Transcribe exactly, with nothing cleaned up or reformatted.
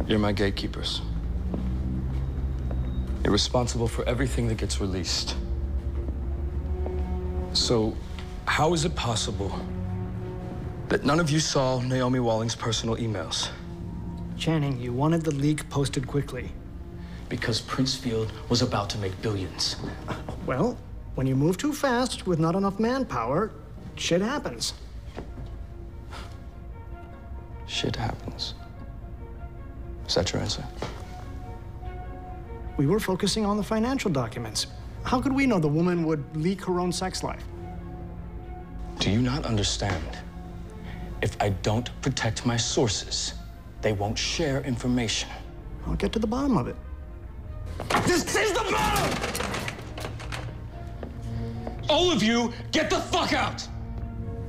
You're my gatekeepers. You're responsible for everything that gets released. So, how is it possible that none of you saw Naomi Walling's personal emails? Channing, you wanted the leak posted quickly. Because Princefield was about to make billions. Well, when you move too fast with not enough manpower, shit happens. Shit happens. Is that your answer? We were focusing on the financial documents. How could we know the woman would leak her own sex life? Do you not understand? If I don't protect my sources, they won't share information. I'll get to the bottom of it. This is the bottom! All of you, get the fuck out!